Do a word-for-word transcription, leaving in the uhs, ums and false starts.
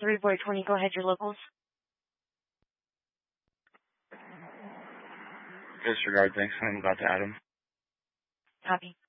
three four twenty, go ahead, your locals. Disregard, thanks. I'm about to add him. Copy.